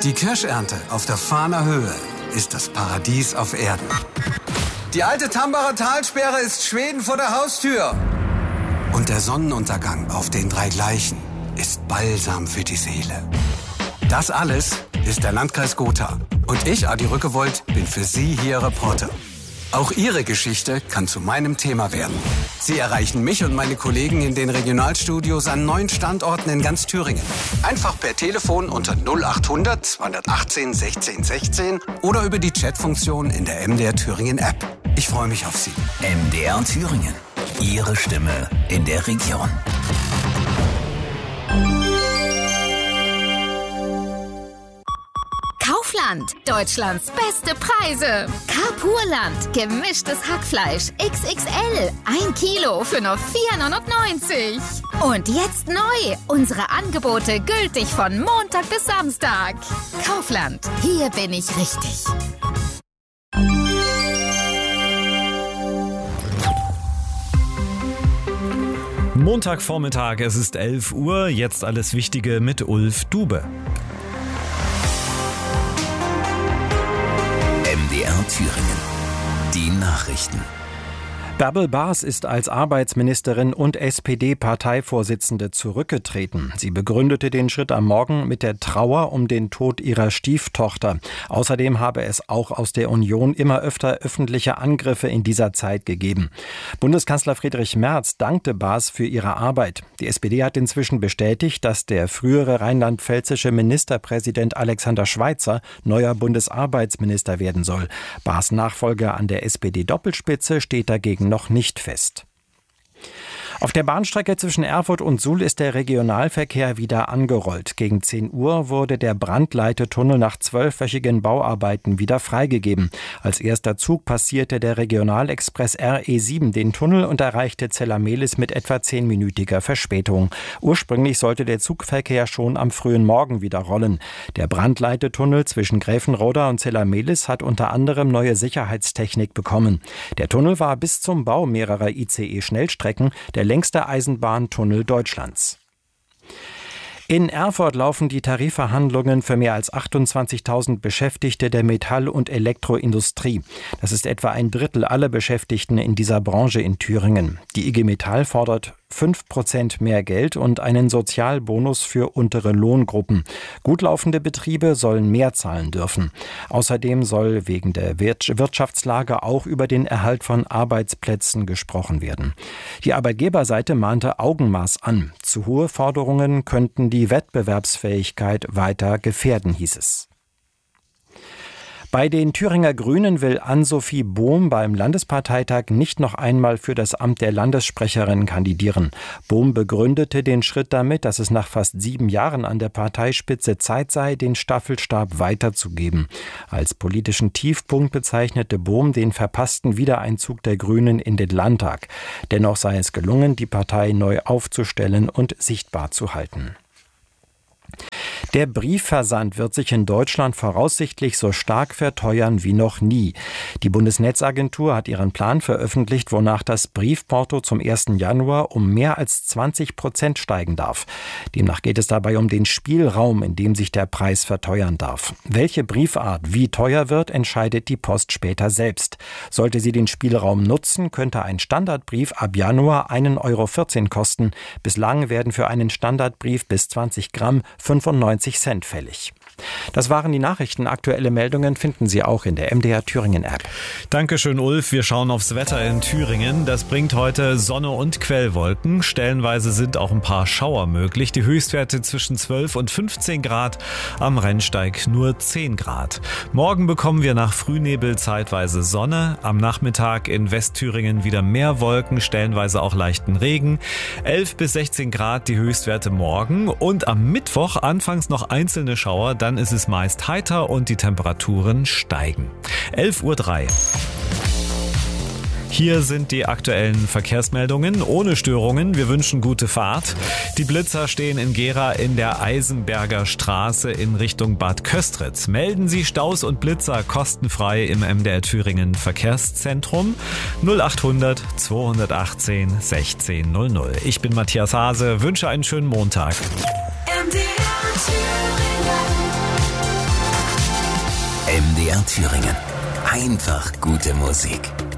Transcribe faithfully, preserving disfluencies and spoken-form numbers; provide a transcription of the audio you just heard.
Die Kirschernte auf der Fahner Höhe ist das Paradies auf Erden. Die alte Tambacher Talsperre ist Schweden vor der Haustür. Und der Sonnenuntergang auf den drei Gleichen ist Balsam für die Seele. Das alles ist der Landkreis Gotha. Und ich, Adi Rückewold, bin für Sie hier Reporter. Auch Ihre Geschichte kann zu meinem Thema werden. Sie erreichen mich und meine Kollegen in den Regionalstudios an neun Standorten in ganz Thüringen. Einfach per Telefon unter null achthundert zweihundertachtzehn sechzehn sechzehn oder über die Chatfunktion in der M D R Thüringen App. Ich freue mich auf Sie. M D R Thüringen. Ihre Stimme in der Region. Kaufland, Deutschlands beste Preise. Carpurland, gemischtes Hackfleisch X X L, ein Kilo für nur vier neunundneunzig. Und jetzt neu, unsere Angebote gültig von Montag bis Samstag. Kaufland, hier bin ich richtig. Montagvormittag, es ist elf Uhr, jetzt alles Wichtige mit Ulf Dube. M D R Thüringen. Die Nachrichten. Bärbel Baas ist als Arbeitsministerin und S P D-Parteivorsitzende zurückgetreten. Sie begründete den Schritt am Morgen mit der Trauer um den Tod ihrer Stieftochter. Außerdem habe es auch aus der Union immer öfter öffentliche Angriffe in dieser Zeit gegeben. Bundeskanzler Friedrich Merz dankte Baas für ihre Arbeit. Die S P D hat inzwischen bestätigt, dass der frühere rheinland-pfälzische Ministerpräsident Alexander Schweitzer neuer Bundesarbeitsminister werden soll. Baas' Nachfolger an der S P D-Doppelspitze steht dagegen noch nicht fest. Auf der Bahnstrecke zwischen Erfurt und Suhl ist der Regionalverkehr wieder angerollt. Gegen zehn Uhr wurde der Brandleitetunnel nach zwölfwöchigen Bauarbeiten wieder freigegeben. Als erster Zug passierte der Regionalexpress R E sieben den Tunnel und erreichte Zellamelis mit etwa zehnminütiger Verspätung. Ursprünglich sollte der Zugverkehr schon am frühen Morgen wieder rollen. Der Brandleitetunnel zwischen Gräfenroda und Zellamelis hat unter anderem neue Sicherheitstechnik bekommen. Der Tunnel war bis zum Bau mehrerer I C E-Schnellstrecken der längste Eisenbahntunnel Deutschlands. In Erfurt laufen die Tarifverhandlungen für mehr als achtundzwanzigtausend Beschäftigte der Metall- und Elektroindustrie. Das ist etwa ein Drittel aller Beschäftigten in dieser Branche in Thüringen. Die I G Metall fordert fünf Prozent mehr Geld und einen Sozialbonus für untere Lohngruppen. Gut laufende Betriebe sollen mehr zahlen dürfen. Außerdem soll wegen der Wirtschaftslage auch über den Erhalt von Arbeitsplätzen gesprochen werden. Die Arbeitgeberseite mahnte Augenmaß an. Zu hohe Forderungen könnten die Wettbewerbsfähigkeit weiter gefährden, hieß es. Bei den Thüringer Grünen will Ann-Sophie Bohm beim Landesparteitag nicht noch einmal für das Amt der Landessprecherin kandidieren. Bohm begründete den Schritt damit, dass es nach fast sieben Jahren an der Parteispitze Zeit sei, den Staffelstab weiterzugeben. Als politischen Tiefpunkt bezeichnete Bohm den verpassten Wiedereinzug der Grünen in den Landtag. Dennoch sei es gelungen, die Partei neu aufzustellen und sichtbar zu halten. Der Briefversand wird sich in Deutschland voraussichtlich so stark verteuern wie noch nie. Die Bundesnetzagentur hat ihren Plan veröffentlicht, wonach das Briefporto zum ersten Januar um mehr als zwanzig Prozent steigen darf. Demnach geht es dabei um den Spielraum, in dem sich der Preis verteuern darf. Welche Briefart wie teuer wird, entscheidet die Post später selbst. Sollte sie den Spielraum nutzen, könnte ein Standardbrief ab Januar ein Euro vierzehn kosten. Bislang werden für einen Standardbrief bis zwanzig Gramm fünfundneunzig Cent fällig. Das waren die Nachrichten. Aktuelle Meldungen finden Sie auch in der M D R Thüringen App. Dankeschön, Ulf. Wir schauen aufs Wetter in Thüringen. Das bringt heute Sonne und Quellwolken. Stellenweise sind auch ein paar Schauer möglich. Die Höchstwerte zwischen zwölf und fünfzehn Grad. Am Rennsteig nur zehn Grad. Morgen bekommen wir nach Frühnebel zeitweise Sonne. Am Nachmittag in Westthüringen wieder mehr Wolken, stellenweise auch leichten Regen. elf bis sechzehn Grad die Höchstwerte morgen. Und am Mittwoch anfangs noch einzelne Schauer. Dann ist es meist heiter und die Temperaturen steigen. elf Uhr drei. Hier sind die aktuellen Verkehrsmeldungen ohne Störungen. Wir wünschen gute Fahrt. Die Blitzer stehen in Gera in der Eisenberger Straße in Richtung Bad Köstritz. Melden Sie Staus und Blitzer kostenfrei im M D R Thüringen Verkehrszentrum null achthundert zweihundertachtzehn sechzehn null null. Ich bin Matthias Hase, wünsche einen schönen Montag. M D R Thüringen. M D R Thüringen. Einfach gute Musik.